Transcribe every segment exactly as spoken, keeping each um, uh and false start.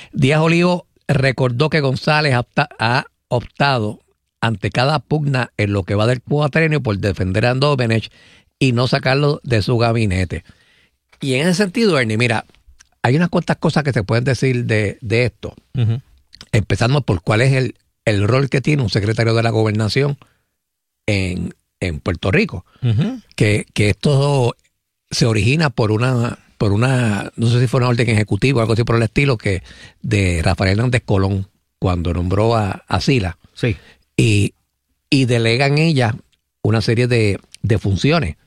Díaz Olivo recordó que González opta, ha optado ante cada pugna en lo que va del cuatrenio por defender a Domenech y no sacarlo de su gabinete. Y en ese sentido, Ernie, mira, hay unas cuantas cosas que se pueden decir de, de esto. Uh-huh. Empezando por cuál es el, el rol que tiene un secretario de la Gobernación en, en Puerto Rico. Uh-huh. Que, que esto se origina por una, por una, no sé si fue una orden ejecutiva o algo así por el estilo, que de Rafael Hernández Colón, cuando nombró a, a Sila. Sí. Y, y delega en ella una serie de, de funciones.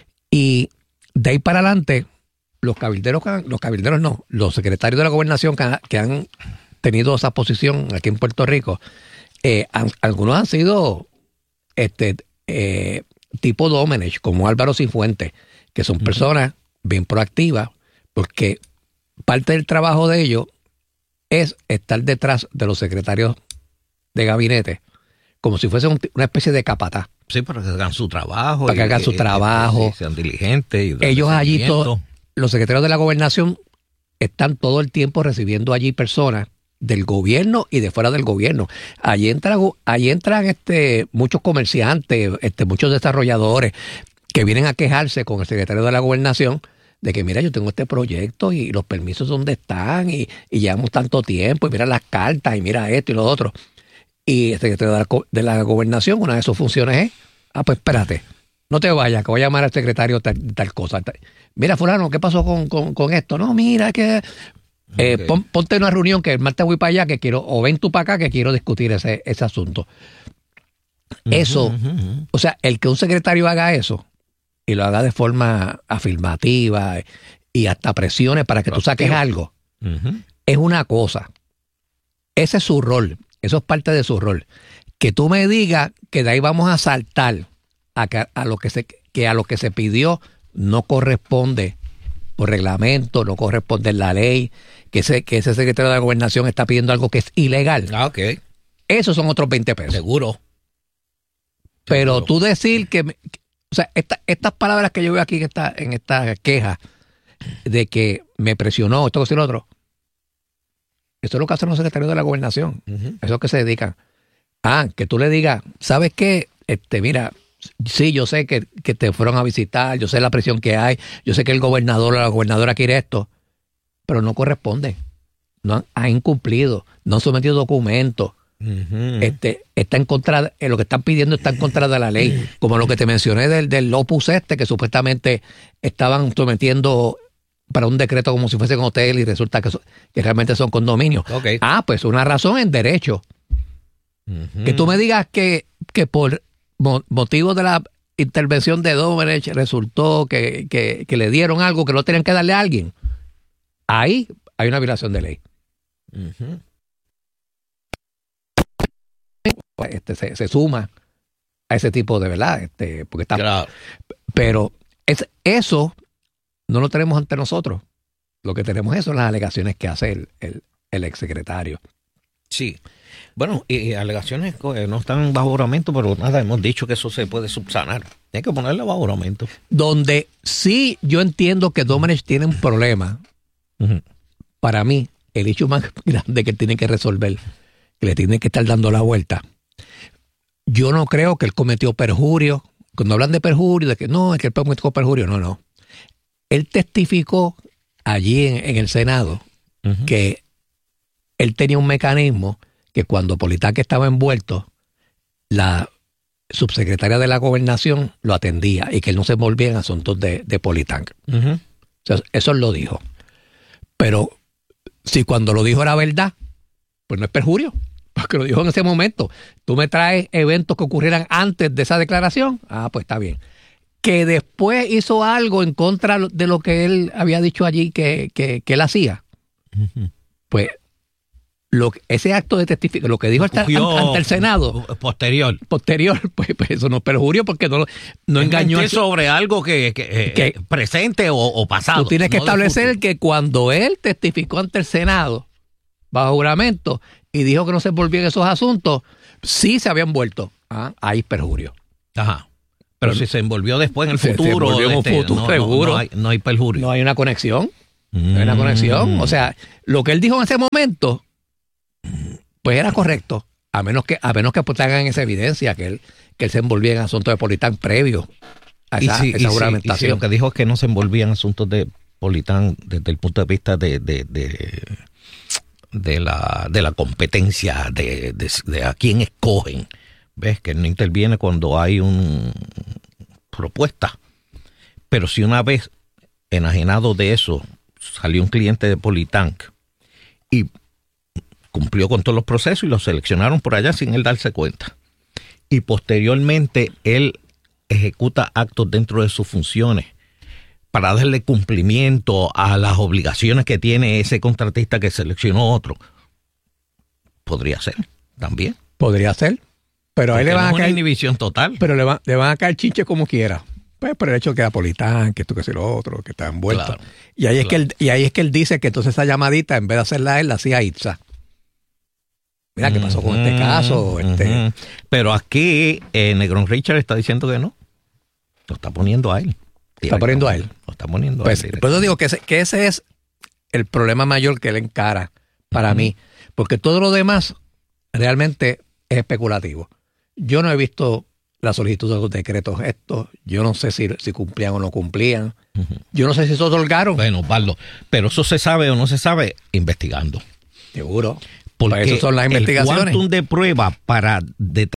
Y de ahí para adelante, los cabilderos, los cabilderos no, los secretarios de la Gobernación que, que han tenido esa posición aquí en Puerto Rico, eh, han, algunos han sido este eh, tipo Domenech, como Álvaro Cifuentes, que son personas bien proactivas, porque parte del trabajo de ellos es estar detrás de los secretarios de gabinete, como si fuese un, una especie de capataz. Sí, para que hagan su trabajo. Para que hagan su trabajo. Y sean diligentes. Y ellos allí, todo, los secretarios de la Gobernación, están todo el tiempo recibiendo allí personas del gobierno y de fuera del gobierno. Allí entran, allí entran este, muchos comerciantes, este, muchos desarrolladores que vienen a quejarse con el secretario de la Gobernación de que, mira, yo tengo este proyecto y los permisos dónde están y, y llevamos tanto tiempo y mira las cartas y mira esto y lo otro. Y el secretario de la, de la Gobernación, una de sus funciones es, ah, pues espérate, no te vayas, que voy a llamar al secretario tal, tal cosa. Tal. Mira, fulano, ¿qué pasó con, con, con esto? No, mira, que eh, okay. pon, ponte en una reunión que el martes voy para allá, que quiero, o ven tú para acá, que quiero discutir ese, ese asunto. Uh-huh, eso, uh-huh. O sea, el que un secretario haga eso, y lo haga de forma afirmativa y hasta presiones para que tú saques algo, uh-huh. es una cosa. Ese es su rol. Eso es parte de su rol. Que tú me digas que de ahí vamos a saltar a, que, a lo que se que a lo que se pidió no corresponde por reglamento, no corresponde en la ley, que ese, que ese secretario de la Gobernación está pidiendo algo que es ilegal. Ah, ok. Esos son otros veinte pesos. Seguro. Pero Seguro. tú decir que, que o sea, esta, estas palabras que yo veo aquí en esta, en esta queja de que me presionó, esto que es lo otro, eso es lo que hacen los secretarios de la Gobernación. Uh-huh. Eso es lo que se dedican. Ah, que tú le digas, ¿sabes qué? Este, mira, sí, yo sé que, que te fueron a visitar, yo sé la presión que hay, yo sé que el gobernador o la gobernadora quiere esto, pero no corresponde. No han, han incumplido, no han sometido documentos. Uh-huh. Este, está en contra, de, lo que están pidiendo está en contra de la ley. Como lo que te mencioné del, del Opus este, que supuestamente estaban sometiendo para un decreto como si fuese un hotel y resulta que, so, que realmente son condominios. Okay. Ah, pues una razón en derecho. Uh-huh. Que tú me digas que, que por mo- motivo de la intervención de Domenech resultó que, que, que le dieron algo que no tenían que darle a alguien. Ahí hay una violación de ley. Uh-huh. Pues este, se, se suma a ese tipo de verdad. Este, porque está, claro. Pero es, eso no lo tenemos ante nosotros. Lo que tenemos es son las alegaciones que hace el, el, el exsecretario. Sí. Bueno, y alegaciones no están bajo juramento, pero nada, hemos dicho que eso se puede subsanar. Hay que ponerle bajo juramento. Donde sí yo entiendo que Domenech tiene un problema. Uh-huh. Para mí, el hecho más grande que tiene que resolver, que le tiene que estar dando la vuelta. Yo no creo que él cometió perjurio. Cuando hablan de perjurio, de que no, es que él cometió perjurio, no, no. Él testificó allí en, en el Senado uh-huh. que él tenía un mecanismo que cuando Politaque estaba envuelto, la subsecretaria de la Gobernación lo atendía y que él no se envolvía en asuntos de, de Politaque. Uh-huh. O sea, eso él lo dijo. Pero si cuando lo dijo era verdad, pues no es perjurio, porque lo dijo en ese momento. Tú me traes eventos que ocurrieran antes de esa declaración, ah, pues está bien. Que después hizo algo en contra de lo que él había dicho allí que, que, que él hacía, uh-huh. pues lo, ese acto de testificación, lo que dijo ante, ante el Senado posterior, posterior pues, pues eso no es perjurio porque no, no engañó sobre algo que, que, que eh, presente o, o pasado. Tú tienes que no establecer que cuando él testificó ante el Senado bajo juramento y dijo que no se envolvía en esos asuntos, sí se habían vuelto. Ah, ahí perjurio. Ajá. Pero, Pero si se envolvió después en el futuro, se en este, futuro no, seguro. No, no, hay, no hay perjurio. No hay una conexión. No hay una conexión. O sea, lo que él dijo en ese momento, pues era correcto. A menos que, a menos que pues, hagan esa evidencia que él, que él se envolvía en asuntos de Politán previo a esa, y si, esa y juramentación. Si, y si lo que dijo es que no se envolvía en asuntos de Politán desde el punto de vista de, de, de, de, la, de la competencia, de, de, de a quién escogen. ¿Ves? Que no interviene cuando hay una propuesta. Pero si una vez enajenado de eso salió un cliente de Politán y cumplió con todos los procesos y lo seleccionaron por allá sin él darse cuenta. Y posteriormente él ejecuta actos dentro de sus funciones para darle cumplimiento a las obligaciones que tiene ese contratista que seleccionó otro. Podría ser también. Podría ser. Pero ahí le van no a caer. Una inhibición total. Pero le, va, le van a caer chinches como quiera. Pues por el hecho que era Politán, que esto que es lo otro, que está envuelto. Claro, y ahí claro. es que él, y ahí es que él dice que entonces esa llamadita, en vez de hacerla él, la hacía Itza. Mira, ¿qué pasó con este caso? Uh-huh. Este... Pero aquí eh, Negrón Richard está diciendo que no. Lo está poniendo a él. Está poniendo a él. Lo está poniendo pues, a él. Por eso digo que ese, que ese es el problema mayor que él encara para uh-huh. mí. Porque todo lo demás realmente es especulativo. Yo no he visto la solicitud de los decretos estos. Yo no sé si, si cumplían o no cumplían. Uh-huh. Yo no sé si se otorgaron. Bueno, Osvaldo, pero eso se sabe o no se sabe investigando. Seguro. Porque pues eso son las investigaciones. El quantum de prueba para determinar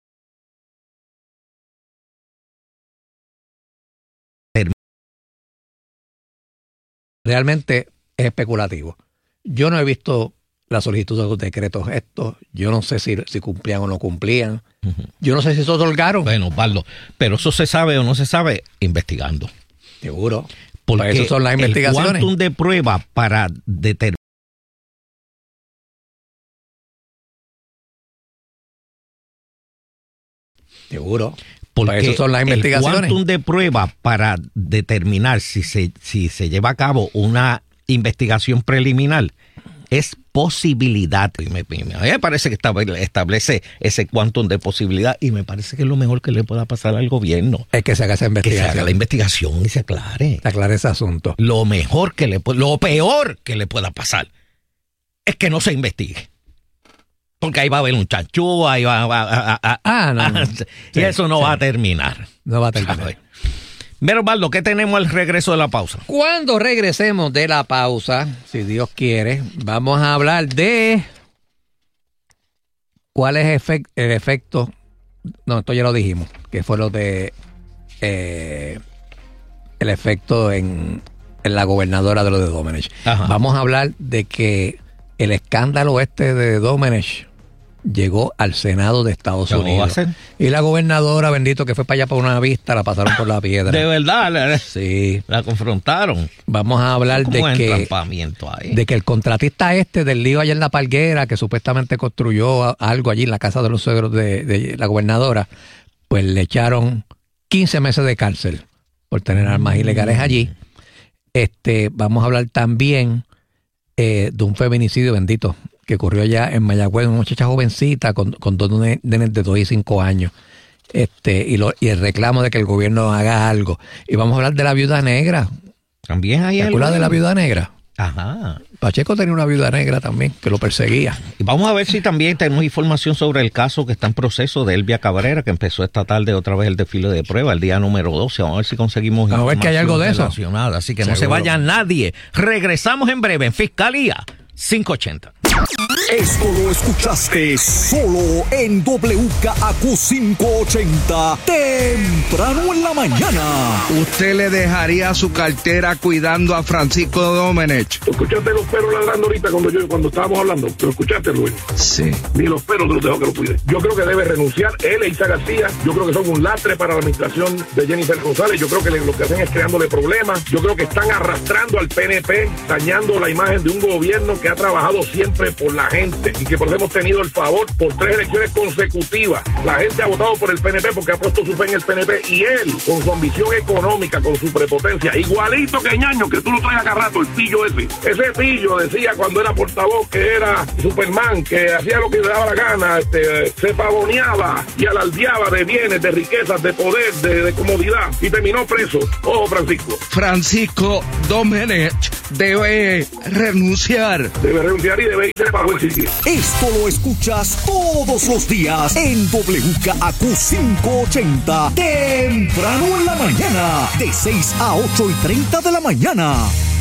realmente es especulativo. Yo no he visto la solicitud de los decretos estos. Yo no sé si, si cumplían o no cumplían. Uh-huh. Yo no sé si se otorgaron. Bueno, Osvaldo, pero eso se sabe o no se sabe investigando. Seguro. Porque pues eso son las investigaciones. El quantum de prueba para determinar Seguro. Porque eso son las investigaciones. El quantum de prueba para determinar si se, si se lleva a cabo una investigación preliminar es posibilidad. Y me, me, me parece que establece ese quantum de posibilidad y me parece que es lo mejor que le pueda pasar al gobierno. Es que se haga esa investigación. Que se haga la investigación y se aclare. Se aclare ese asunto. Lo mejor que le lo peor que le pueda pasar es que no se investigue. Porque ahí va a haber un chanchú, ahí va, va, va, va ah, no, no. y sí, eso no sí. va a terminar. No va a terminar. Pero, Osvaldo, ¿qué tenemos al regreso de la pausa? Cuando regresemos de la pausa, si Dios quiere, vamos a hablar de cuál es efect, el efecto. No, esto ya lo dijimos, que fue lo de eh, el efecto en, en la gobernadora de lo de Domenech. Ajá. Vamos a hablar de que el escándalo este de Domenech llegó al Senado de Estados Unidos. Y la gobernadora, bendito, que fue para allá por una vista, la pasaron por la piedra. ¿De verdad? Sí. La confrontaron. Vamos a hablar de que, ahí? de que el contratista este del lío allá en La Palguera, que supuestamente construyó algo allí en la casa de los suegros de, de la gobernadora, pues le echaron quince meses de cárcel por tener armas ilegales allí. Este, vamos a hablar también eh, de un feminicidio, bendito, que ocurrió allá en Mayagüez, una muchacha jovencita con, con dos nenes de dos y cinco años. Este, y, lo, y el reclamo de que el gobierno haga algo. Y vamos a hablar de la viuda negra. También hay ¿Te algo acuerdas de la viuda negra? Ajá. Pacheco tenía una viuda negra también, que lo perseguía. Y vamos a ver si también tenemos información sobre el caso que está en proceso de Elvia Cabrera, que empezó esta tarde otra vez el desfile de prueba, el día número doce. Vamos a ver si conseguimos información. A ver que hay algo de eso. Así que Seguro. No se vaya nadie. Regresamos en breve en Fiscalía quinientos ochenta. Esto lo escuchaste solo en W K A Q quinientos ochenta, temprano en la mañana. ¿Usted le dejaría su cartera cuidando a Francisco Domenech? ¿Tú escuchaste los perros ladrando ahorita cuando yo cuando estábamos hablando? ¿Lo escuchaste, Luis? Sí. Ni los perros te los dejó que lo cuide. Yo creo que debe renunciar él e Isa García. Yo creo que son un lastre para la administración de Jennifer González. Yo creo que lo que hacen es creándole problemas. Yo creo que están arrastrando al P N P, dañando la imagen de un gobierno que ha trabajado siempre P por la gente y que por eso hemos tenido el favor por tres elecciones consecutivas. La gente ha votado por el P N P porque ha puesto su fe en el P N P y él, con su ambición económica, con su prepotencia, igualito que Ñaño, que tú lo traes acá rato, el pillo ese. Ese pillo decía cuando era portavoz que era Superman, que hacía lo que le daba la gana, este, se pavoneaba y alardeaba de bienes, de riquezas, de poder, de, de comodidad y terminó preso. Ojo, Francisco. Francisco Domenech debe renunciar. Debe renunciar y debe irse para buen sitio. Esto lo escuchas todos los días en W K A Q cinco ochenta, temprano en la mañana, de seis a ocho y treinta de la mañana.